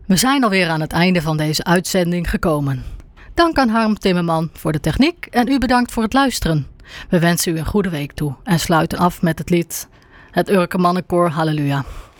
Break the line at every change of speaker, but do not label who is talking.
We zijn alweer aan het einde van deze uitzending gekomen. Dank aan Harm Timmerman voor de techniek en u bedankt voor het luisteren. We wensen u een goede week toe en sluiten af met het lied Het Urke Mannenkoor Halleluja.